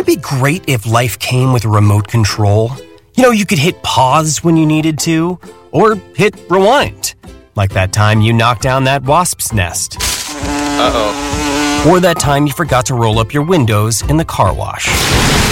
it be great if life came with a remote control? You could hit pause when you needed to, or hit rewind. Like that time you knocked down that wasp's nest. Uh-oh. Or that time you forgot to roll up your windows in the car wash.